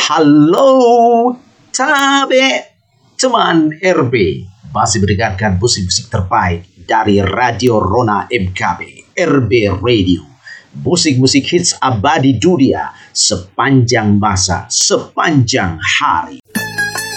Halo, Tabe, teman RB, masih mendengarkan musik-musik terbaik dari Radio Rona MKB, RB Radio. Musik-musik hits abadi dunia sepanjang masa, sepanjang hari.